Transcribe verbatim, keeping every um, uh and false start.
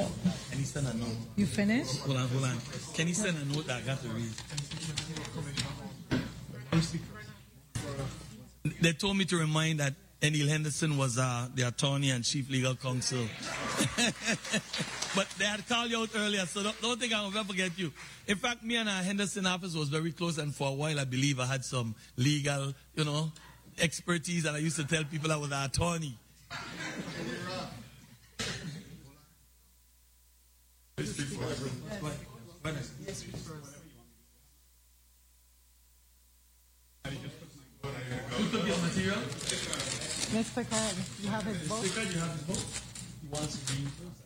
Can he send a note? You finished? Hold on, hold on. Can he send a note that I got to read? They told me to remind that Enil Henderson was uh, the attorney and chief legal counsel. But they had called you out earlier, so don't, don't think I'll ever forget you. In fact, me and our Henderson office was very close, and for a while, I believe I had some legal, you know, expertise, and I used to tell people I was an attorney. Who took your material? Mister Khan, you have his book? Mister Khan, you have his book? He wants to read.